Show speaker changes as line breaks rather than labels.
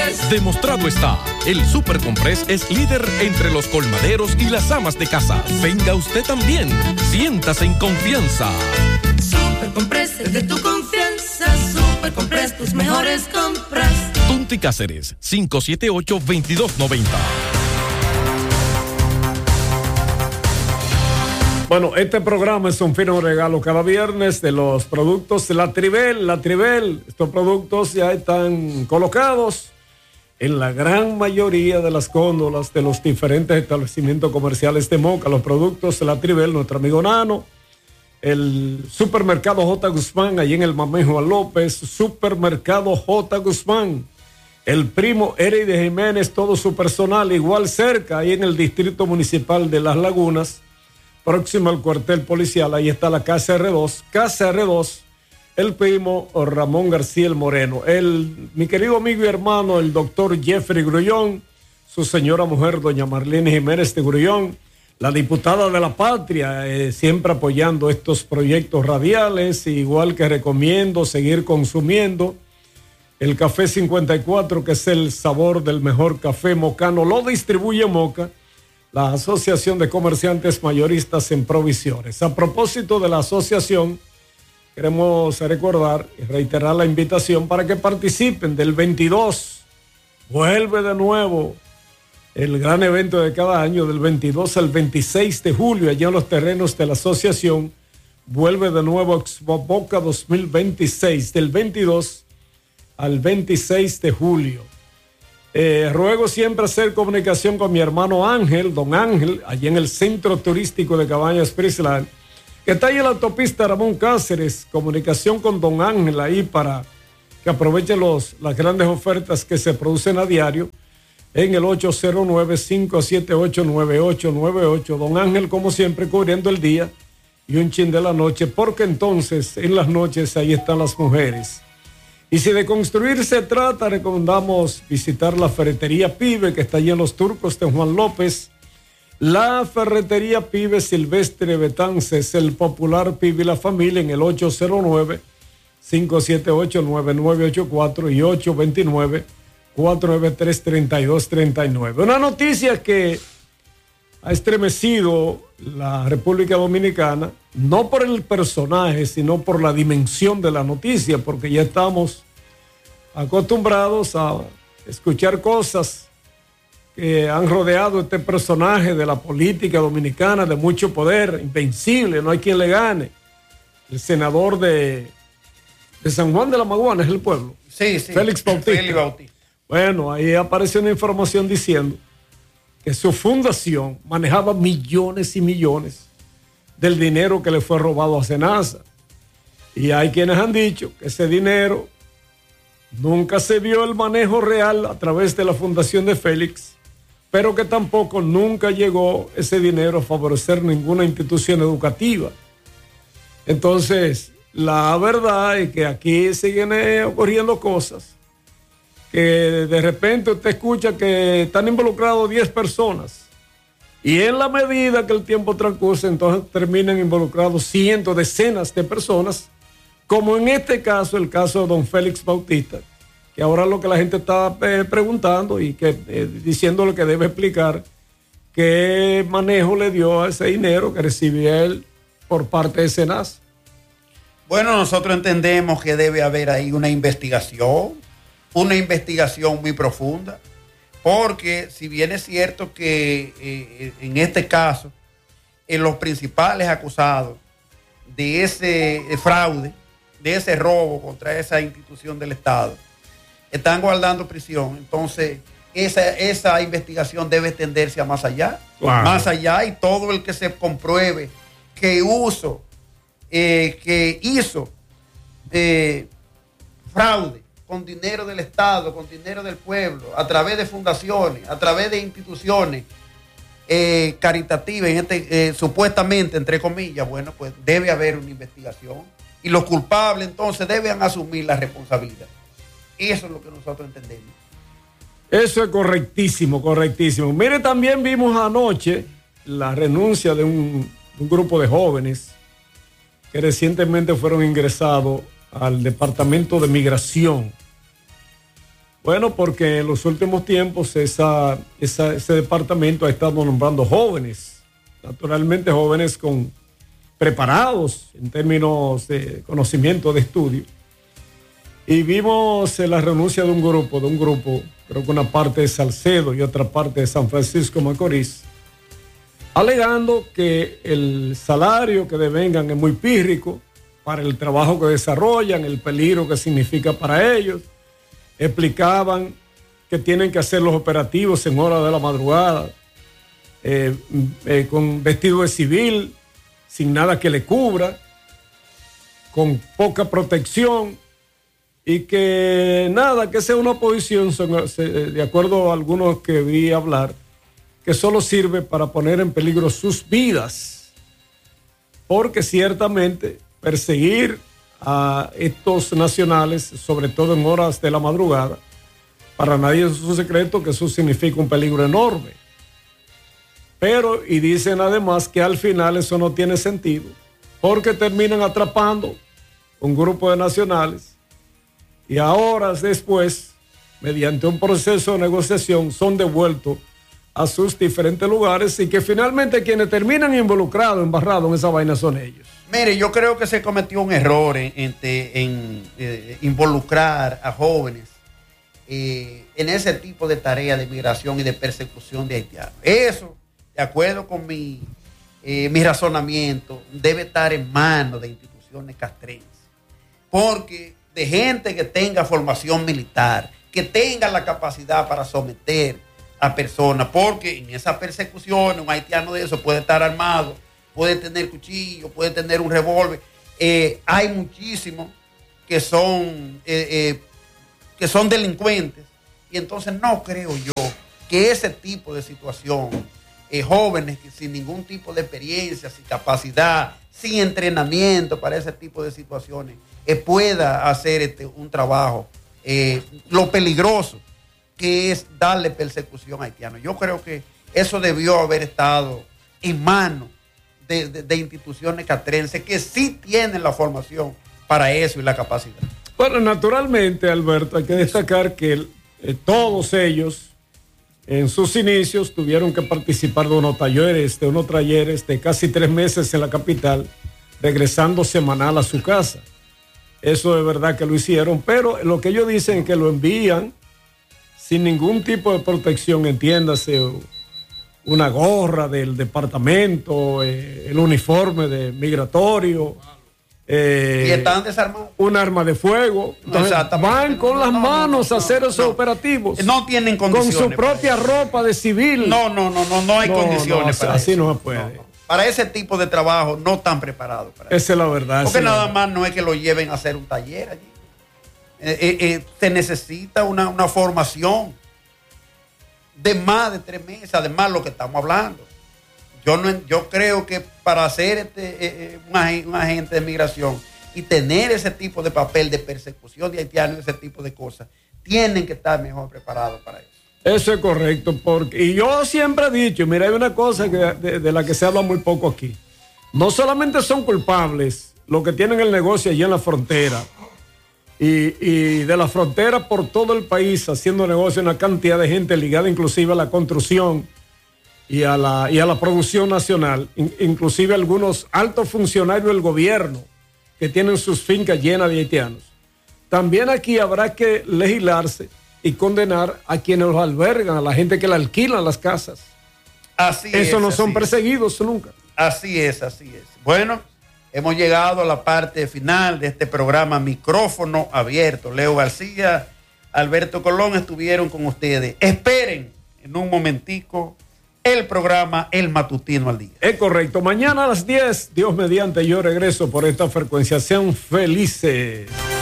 Compress.
Demostrado está, el Super Compress es líder entre los colmaderos y las amas de casa. Venga usted también, siéntase en confianza.
Super Compress es de tu confianza. Super Compress, tus mejores compras.
Tunti Cáceres, 578-2290.
Bueno, este programa es un fino regalo cada viernes de los productos La Tribel. Estos productos ya están colocados en la gran mayoría de las góndolas de los diferentes establecimientos comerciales de Moca. Los productos La Tribel, nuestro amigo Nano, el supermercado J. Guzmán, allí en el Mamey Juan López, supermercado J. Guzmán, el primo Eri de Jiménez, todo su personal, igual cerca, ahí en el distrito municipal de Las Lagunas, próximo al cuartel policial. Ahí está la Casa R2, el primo Ramón García el Moreno, mi querido amigo y hermano, el doctor Jeffrey Grullón, su señora mujer, doña Marlene Jiménez de Grullón, la diputada de la patria, siempre apoyando estos proyectos radiales, igual que recomiendo seguir consumiendo el café 54, que es el sabor del mejor café mocano. Lo distribuye Moca, la Asociación de Comerciantes Mayoristas en Provisiones. A propósito de la asociación, queremos recordar y reiterar la invitación para que participen del 22. Vuelve de nuevo el gran evento de cada año, del 22 al 26 de julio, allá en los terrenos de la asociación. Vuelve de nuevo Expo Moca 2026, del 22 al 26 de julio. Ruego siempre hacer comunicación con mi hermano Ángel, don Ángel, allí en el Centro Turístico de Cabañas Prisland, que está ahí en la autopista Ramón Cáceres. Comunicación con don Ángel ahí para que aproveche las grandes ofertas que se producen a diario en el 809-578-9898. Don Ángel, como siempre, cubriendo el día y un chin de la noche, porque entonces en las noches ahí están las mujeres. Y si de construir se trata, recomendamos visitar la ferretería Pibe, que está allí en Los Turcos de Juan López. La ferretería Pibe Silvestre Betances, el popular Pibe y la familia, en el 809-578-9984 y 829-493-3239. Una noticia que ha estremecido la República Dominicana, no por el personaje, sino por la dimensión de la noticia, porque ya estamos acostumbrados a escuchar cosas que han rodeado este personaje de la política dominicana, de mucho poder, invencible, no hay quien le gane. El senador de San Juan de la Maguana, es el pueblo.
Sí.
Félix Bautista. Bueno, ahí aparece una información diciendo que su fundación manejaba millones y millones del dinero que le fue robado a Senasa. Y hay quienes han dicho que ese dinero nunca se vio el manejo real a través de la fundación de Félix, pero que tampoco nunca llegó ese dinero a favorecer ninguna institución educativa. Entonces, la verdad es que aquí siguen ocurriendo cosas que de repente usted escucha que están involucrados 10 personas y en la medida que el tiempo transcurre, entonces terminan involucrados cientos, decenas de personas, como en este caso, el caso de don Félix Bautista, que ahora lo que la gente está preguntando y que diciéndole que debe explicar qué manejo le dio a ese dinero que recibía él por parte de Senasa.
Bueno, nosotros entendemos que debe haber ahí una investigación muy profunda, porque si bien es cierto que en este caso, los principales acusados de ese fraude, de ese robo contra esa institución del Estado, están guardando prisión, entonces esa investigación debe tenderse a más allá,
Wow.
Más allá, y todo el que se compruebe que hizo fraude con dinero del Estado, con dinero del pueblo, a través de fundaciones, a través de instituciones caritativas, supuestamente, entre comillas, bueno, pues debe haber una investigación y los culpables entonces deben asumir la responsabilidad. Eso es lo que nosotros entendemos.
Eso es correctísimo. Mire, también vimos anoche la renuncia de un grupo de jóvenes que recientemente fueron ingresados al Departamento de Migración. Bueno, porque en los últimos tiempos ese departamento ha estado nombrando jóvenes, naturalmente jóvenes preparados en términos de conocimiento, de estudio. Y vimos la renuncia de un grupo, creo que una parte de Salcedo y otra parte de San Francisco Macorís, alegando que el salario que devengan es muy pírrico para el trabajo que desarrollan, el peligro que significa para ellos. Explicaban que tienen que hacer los operativos en horas de la madrugada, con vestido de civil, sin nada que le cubra, con poca protección, y que nada, que sea una oposición, de acuerdo a algunos que vi hablar, que solo sirve para poner en peligro sus vidas, porque ciertamente perseguir a estos nacionales, sobre todo en horas de la madrugada, para nadie es un secreto que eso significa un peligro enorme. Pero, y dicen además que al final eso no tiene sentido, porque terminan atrapando un grupo de nacionales y a horas después, mediante un proceso de negociación, son devueltos a sus diferentes lugares y que finalmente quienes terminan involucrados, embarrados en esa vaina son ellos.
Mire, yo creo que se cometió un error en involucrar a jóvenes en ese tipo de tarea de migración y de persecución de haitianos. Eso, de acuerdo con mi razonamiento, debe estar en manos de instituciones castrenses. Porque de gente que tenga formación militar, que tenga la capacidad para someter a personas, porque en esa persecución un haitiano de eso puede estar armado, puede tener cuchillo, puede tener un revólver. Hay muchísimos que son delincuentes, y entonces no creo yo que ese tipo de situación, jóvenes que sin ningún tipo de experiencia, sin capacidad, sin entrenamiento para ese tipo de situaciones, pueda hacer un trabajo, lo peligroso que es darle persecución a haitianos. Yo creo que eso debió haber estado en manos de instituciones castrenses que sí tienen la formación para eso y la capacidad.
Bueno, naturalmente, Alberto, hay que destacar que todos ellos en sus inicios tuvieron que participar de unos talleres de casi 3 meses en la capital, regresando semanal a su casa. Eso es verdad que lo hicieron, pero lo que ellos dicen es que lo envían sin ningún tipo de protección, entiéndase, una gorra del departamento, el uniforme de migratorio.
Y están desarmados.
Un arma de fuego. Entonces, van con las manos a hacer esos operativos.
No tienen condiciones.
Con su propia ropa de civil.
No hay condiciones para
así
eso.
No se puede.
Para ese tipo de trabajo no están preparados.
Esa es la verdad.
Porque nada más no es que lo lleven a hacer un taller allí. Se necesita una formación de más de 3 meses, además lo que estamos hablando. Yo creo que para ser un agente de migración y tener ese tipo de papel de persecución de haitianos, ese tipo de cosas, tienen que estar mejor preparados para eso.
Eso es correcto, y yo siempre he dicho, mira, hay una cosa de la que se habla muy poco aquí. No solamente son culpables los que tienen el negocio allí en la frontera, y de la frontera por todo el país haciendo negocio, una cantidad de gente ligada inclusive a la construcción y a la producción nacional, inclusive algunos altos funcionarios del gobierno que tienen sus fincas llenas de haitianos. También aquí habrá que legislarse y condenar a quienes los albergan, a la gente que le alquilan las casas.
Así es.
Eso no son perseguidos nunca.
Así es. Bueno, hemos llegado a la parte final de este programa Micrófono Abierto. Leo García, Alberto Colón estuvieron con ustedes. Esperen en un momentico el programa El Matutino al Día.
Es correcto. Mañana a las 10, Dios mediante, yo regreso por esta frecuencia. Sean felices.